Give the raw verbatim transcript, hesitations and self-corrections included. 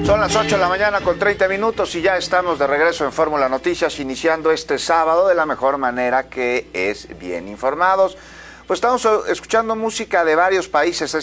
Son las ocho de la mañana con treinta minutos y ya estamos de regreso en Fórmula Noticias, iniciando este sábado de la mejor manera, que es bien informados. Pues estamos escuchando música de varios países.